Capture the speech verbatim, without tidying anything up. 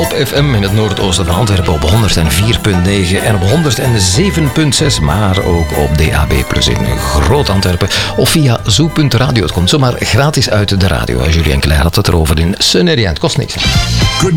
op F M in het noordoosten van Antwerpen op honderd vier komma negen en op honderd zeven komma zes, maar ook op D A B plus in Groot Antwerpen of via zoo punt radio. Het komt zomaar gratis uit de radio. Julien Claire had het erover in Sunneria. Het kost niks.